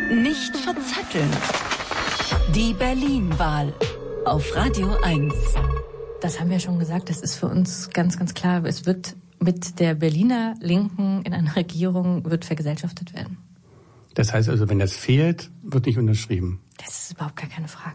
Nicht verzetteln. Die Berlin-Wahl auf Radio 1. Das haben wir schon gesagt, das ist für uns ganz, ganz klar. Es wird mit der Berliner Linken in einer Regierung wird vergesellschaftet werden. Das heißt also, wenn das fehlt, wird nicht unterschrieben. Das ist überhaupt gar keine Frage.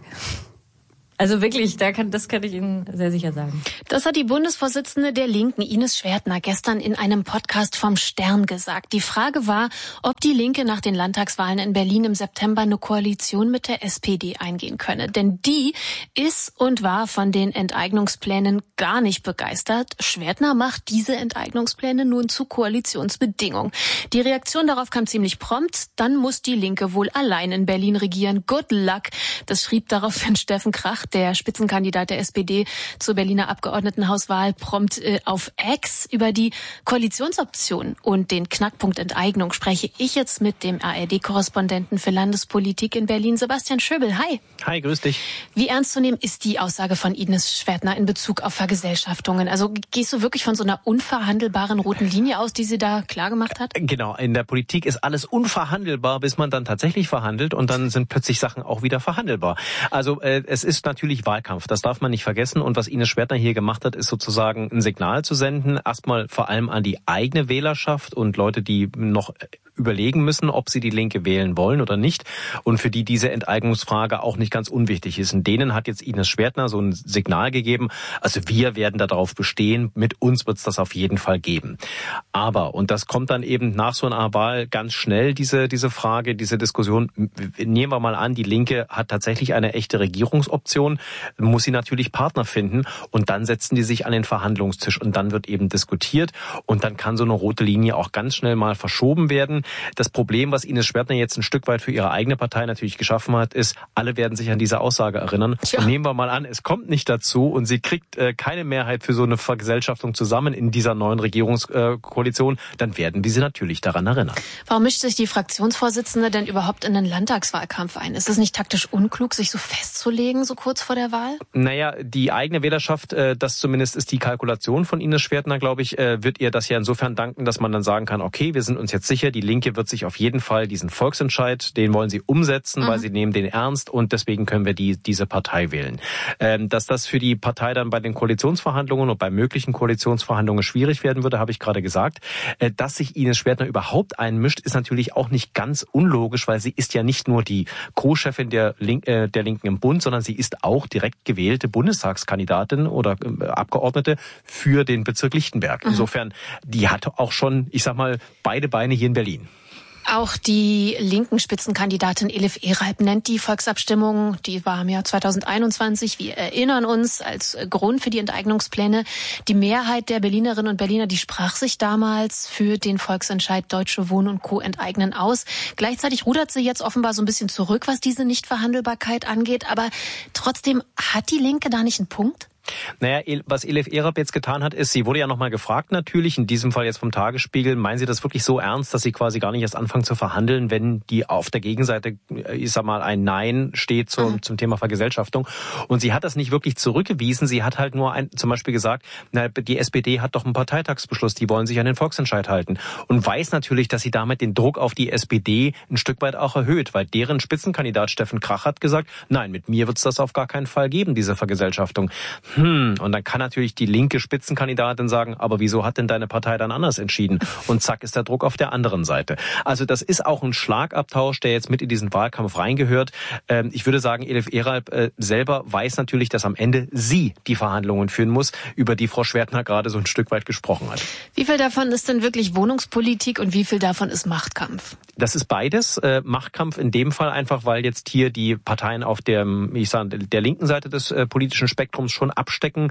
Also wirklich, das kann ich Ihnen sehr sicher sagen. Das hat die Bundesvorsitzende der Linken, Ines Schwertner, gestern in einem Podcast vom Stern gesagt. Die Frage war, ob die Linke nach den Landtagswahlen in Berlin im September eine Koalition mit der SPD eingehen könne. Denn die ist und war von den Enteignungsplänen gar nicht begeistert. Schwertner macht diese Enteignungspläne nun zu Koalitionsbedingung. Die Reaktion darauf kam ziemlich prompt. Dann muss die Linke wohl allein in Berlin regieren. Good luck. Das schrieb daraufhin Steffen Krach, der Spitzenkandidat der SPD zur Berliner Abgeordnetenhauswahl, prompt auf X. Über die Koalitionsoption und den Knackpunkt Enteignung spreche ich jetzt mit dem ARD-Korrespondenten für Landespolitik in Berlin, Sebastian Schöbel. Hi. Hi, grüß dich. Wie ernst zu nehmen ist die Aussage von Ines Schwertner in Bezug auf Vergesellschaftungen? Also gehst du wirklich von so einer unverhandelbaren roten Linie aus, die sie da klargemacht hat? Genau, in der Politik ist alles unverhandelbar, bis man dann tatsächlich verhandelt und dann sind plötzlich Sachen auch wieder verhandelbar. Also es ist natürlich Wahlkampf, das darf man nicht vergessen. Und was Ines Schwertner hier gemacht hat, ist sozusagen ein Signal zu senden, erstmal vor allem an die eigene Wählerschaft und Leute, die noch überlegen müssen, ob sie die Linke wählen wollen oder nicht und für die diese Enteignungsfrage auch nicht ganz unwichtig ist. Und denen hat jetzt Ines Schwertner so ein Signal gegeben, also wir werden darauf bestehen, mit uns wird es das auf jeden Fall geben. Aber, und das kommt dann eben nach so einer Wahl ganz schnell, diese Frage, diese Diskussion, nehmen wir mal an, die Linke hat tatsächlich eine echte Regierungsoption, muss sie natürlich Partner finden und dann setzen die sich an den Verhandlungstisch und dann wird eben diskutiert und dann kann so eine rote Linie auch ganz schnell mal verschoben werden. Das Problem, was Ines Schwertner jetzt ein Stück weit für ihre eigene Partei natürlich geschaffen hat, ist, alle werden sich an diese Aussage erinnern. Ja. Und nehmen wir mal an, es kommt nicht dazu und sie kriegt keine Mehrheit für so eine Vergesellschaftung zusammen in dieser neuen Regierungskoalition, dann werden wir sie natürlich daran erinnern. Warum mischt sich die Fraktionsvorsitzende denn überhaupt in den Landtagswahlkampf ein? Ist es nicht taktisch unklug, sich so festzulegen, so kurz vor der Wahl? Naja, die eigene Wählerschaft, das zumindest ist die Kalkulation von Ines Schwertner, glaube ich, wird ihr das ja insofern danken, dass man dann sagen kann, okay, wir sind uns jetzt sicher, die Linke wird sich auf jeden Fall diesen Volksentscheid, den wollen sie umsetzen, weil sie nehmen den ernst und deswegen können wir diese Partei wählen. Dass das für die Partei dann bei den Koalitionsverhandlungen und bei möglichen Koalitionsverhandlungen schwierig werden würde, habe ich gerade gesagt. Dass sich Ines Schwertner überhaupt einmischt, ist natürlich auch nicht ganz unlogisch, weil sie ist ja nicht nur die Co-Chefin der Linken im Bund, sondern sie ist auch direkt gewählte Bundestagskandidatin oder Abgeordnete für den Bezirk Lichtenberg. Insofern, die hat auch schon, ich sag mal, beide Beine hier in Berlin. Auch die linken Spitzenkandidatin Elif Eralp nennt die Volksabstimmung, die war im Jahr 2021, wir erinnern uns, als Grund für die Enteignungspläne. Die Mehrheit der Berlinerinnen und Berliner, die sprach sich damals für den Volksentscheid Deutsche Wohnen und Co. enteignen aus. Gleichzeitig rudert sie jetzt offenbar so ein bisschen zurück, was diese Nichtverhandelbarkeit angeht. Aber trotzdem, hat die Linke da nicht einen Punkt? Naja, was Elif Eralp jetzt getan hat, ist, sie wurde ja nochmal gefragt natürlich, in diesem Fall jetzt vom Tagesspiegel, meinen Sie das wirklich so ernst, dass Sie quasi gar nicht erst anfangen zu verhandeln, wenn die auf der Gegenseite, ich sag mal, ein Nein steht zum Thema Vergesellschaftung. Und sie hat das nicht wirklich zurückgewiesen, sie hat halt nur zum Beispiel gesagt, na, die SPD hat doch einen Parteitagsbeschluss, die wollen sich an den Volksentscheid halten. Und weiß natürlich, dass sie damit den Druck auf die SPD ein Stück weit auch erhöht, weil deren Spitzenkandidat Steffen Krach hat gesagt, nein, mit mir wird es das auf gar keinen Fall geben, diese Vergesellschaftung. Und dann kann natürlich die linke Spitzenkandidatin sagen, aber wieso hat denn deine Partei dann anders entschieden? Und zack ist der Druck auf der anderen Seite. Also das ist auch ein Schlagabtausch, der jetzt mit in diesen Wahlkampf reingehört. Ich würde sagen, Elif Eralp selber weiß natürlich, dass am Ende sie die Verhandlungen führen muss, über die Frau Schwertner gerade so ein Stück weit gesprochen hat. Wie viel davon ist denn wirklich Wohnungspolitik und wie viel davon ist Machtkampf? Das ist beides. Machtkampf in dem Fall einfach, weil jetzt hier die Parteien auf der linken Seite des politischen Spektrums schon abstecken,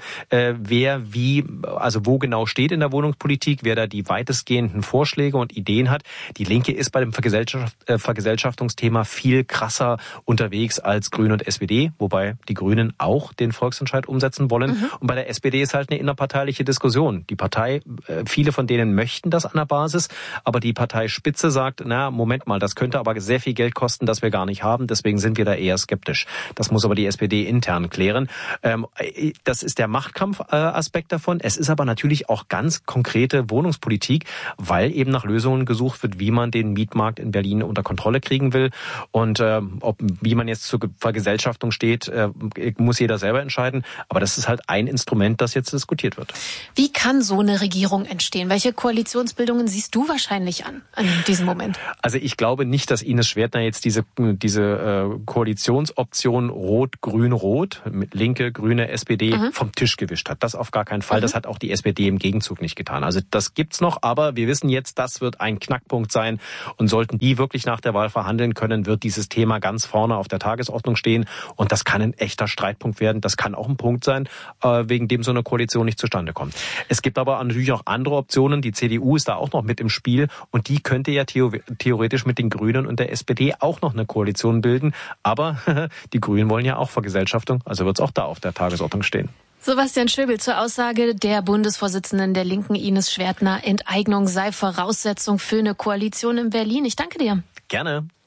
wer wie, also wo genau steht in der Wohnungspolitik, wer da die weitestgehenden Vorschläge und Ideen hat. Die Linke ist bei dem Vergesellschaftungsthema viel krasser unterwegs als Grüne und SPD, wobei die Grünen auch den Volksentscheid umsetzen wollen. Und bei der SPD ist halt eine innerparteiliche Diskussion. Die Partei, viele von denen möchten das an der Basis, aber die Parteispitze sagt, na, Moment mal, das könnte aber sehr viel Geld kosten, das wir gar nicht haben. Deswegen sind wir da eher skeptisch. Das muss aber die SPD intern klären. Das ist der Machtkampfaspekt davon. Es ist aber natürlich auch ganz konkrete Wohnungspolitik, weil eben nach Lösungen gesucht wird, wie man den Mietmarkt in Berlin unter Kontrolle kriegen will. Und wie man jetzt zur Vergesellschaftung steht, muss jeder selber entscheiden. Aber das ist halt ein Instrument, das jetzt diskutiert wird. Wie kann so eine Regierung entstehen? Welche Koalitionsbildungen siehst du wahrscheinlich an diesem Moment? Also ich glaube nicht, dass Ines Schwertner jetzt diese Koalitionsoption Rot-Grün-Rot mit Linke, Grüne, SPD vom Tisch gewischt hat. Das auf gar keinen Fall. Das hat auch die SPD im Gegenzug nicht getan. Also das gibt's noch, aber wir wissen jetzt, das wird ein Knackpunkt sein. Und sollten die wirklich nach der Wahl verhandeln können, wird dieses Thema ganz vorne auf der Tagesordnung stehen. Und das kann ein echter Streitpunkt werden. Das kann auch ein Punkt sein, wegen dem so eine Koalition nicht zustande kommt. Es gibt aber natürlich auch andere Optionen. Die CDU ist da auch noch mit im Spiel. Und die könnte ja theoretisch mit den Grünen und der SPD auch noch eine Koalition bilden. Aber die Grünen wollen ja auch Vergesellschaftung. Also wird es auch da auf der Tagesordnung stehen. Sebastian Schöbel zur Aussage der Bundesvorsitzenden der Linken Ines Schwertner, Enteignung sei Voraussetzung für eine Koalition in Berlin. Ich danke dir. Gerne.